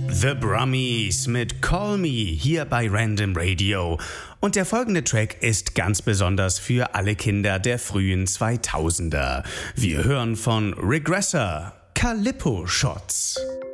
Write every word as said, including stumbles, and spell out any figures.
The Brummies mit Call Me hier bei Random Radio. Und der folgende Track ist ganz besonders für alle Kinder der frühen zweitausender. Wir hören von Regressor Calippo Shots.